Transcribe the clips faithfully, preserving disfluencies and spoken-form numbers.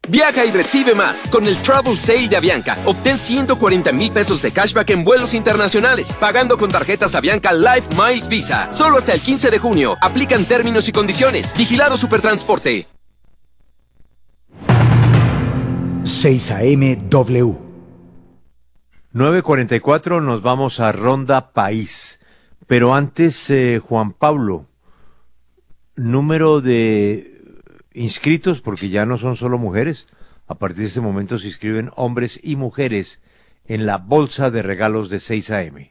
Viaja y recibe más con el Travel Sale de Avianca. Obtén ciento cuarenta mil pesos de cashback en vuelos internacionales, pagando con tarjetas Avianca Life Miles Visa. Solo hasta el quince de junio. Aplican términos y condiciones. Vigilado Supertransporte. seis A M W. nueve cuarenta y cuatro, nos vamos a Ronda País. Pero antes, eh, Juan Pablo, número de inscritos, porque ya no son solo mujeres. A partir de este momento se inscriben hombres y mujeres en la bolsa de regalos de seis A M.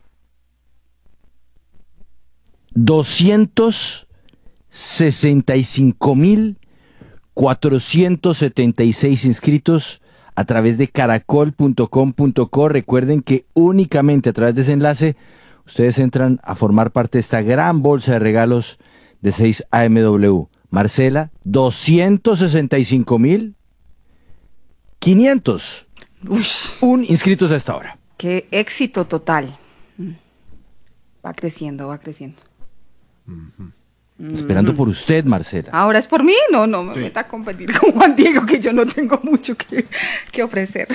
doscientos sesenta y cinco mil cuatrocientos setenta y seis inscritos a través de caracol punto com punto co. Recuerden que únicamente a través de ese enlace ustedes entran a formar parte de esta gran bolsa de regalos de seis A M W. Marcela, doscientos sesenta y cinco mil quinientos un inscritos a esta hora. Qué éxito total. Va creciendo, va creciendo. Uh-huh. Esperando por usted, Marcela. Ahora es por mí, no, no me sí. meta a competir con Juan Diego, que yo no tengo mucho que, que ofrecer.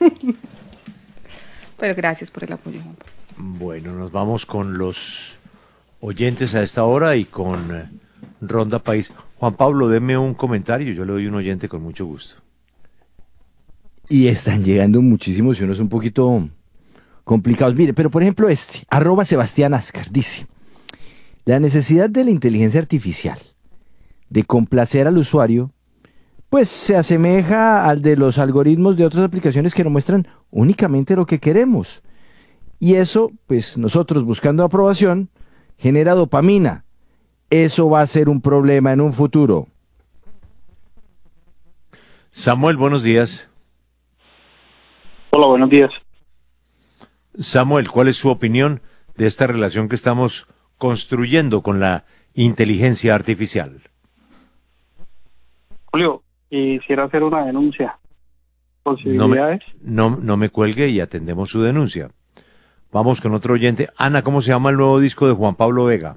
Pero gracias por el apoyo. Bueno, nos vamos con los oyentes a esta hora y con eh, Ronda País. Juan Pablo, deme un comentario, yo le doy un oyente con mucho gusto. Y están llegando muchísimos y unos un poquito complicados. Mire, pero por ejemplo este, arroba Sebastián Ascar, dice: la necesidad de la inteligencia artificial de complacer al usuario, pues se asemeja al de los algoritmos de otras aplicaciones que nos muestran únicamente lo que queremos. Y eso, pues nosotros buscando aprobación, genera dopamina. Eso va a ser un problema en un futuro. Samuel, buenos días. Hola, buenos días. Samuel, ¿cuál es su opinión de esta relación que estamos construyendo con la inteligencia artificial? Julio, quisiera hacer una denuncia. ¿Posibilidades? No me, no, no me cuelgue y atendemos su denuncia. Vamos con otro oyente. Ana, ¿cómo se llama el nuevo disco de Juan Pablo Vega?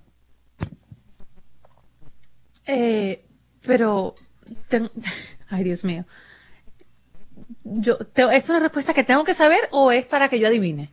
Eh, pero... Ten... Ay, Dios mío. Yo, te... ¿Es una respuesta que tengo que saber o es para que yo adivine?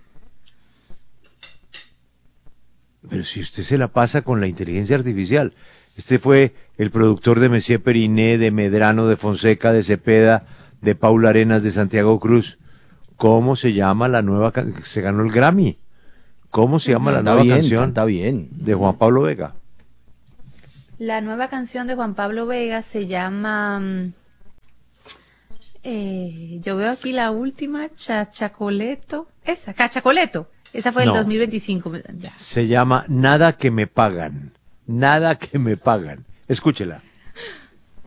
Pero si usted se la pasa con la inteligencia artificial. Este fue el productor de Messier Periné, de Medrano, de Fonseca, de Cepeda, de Paula Arenas, de Santiago Cruz. ¿Cómo se llama la nueva canción? Se ganó el Grammy. ¿Cómo se llama la está nueva bien, canción? Está bien. De Juan Pablo Vega. La nueva canción de Juan Pablo Vega se llama... Eh, yo veo aquí la última, Chachacoleto. Esa, Cachacoleto. Esa fue el No. dos mil veinticinco. Ya. Se llama Nada que me pagan. Nada que me pagan. Escúchela.